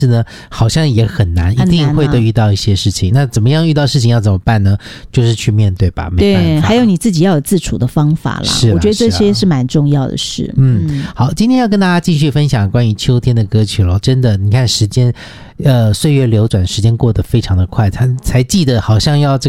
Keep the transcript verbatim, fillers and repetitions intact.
是呢好像也很难，一定会都遇到一些事情、啊、那怎么样遇到事情要怎么办呢？就是去面对吧，没办法。 对，还有你自己要有自处的方法啦， 是啦， 我觉得这些是蛮重要的事。 嗯, 嗯好，今天要跟大家继续分享关于秋天的歌曲咯。真的你看时间呃，岁月流转，时间过得非常的快，才才记得好像要这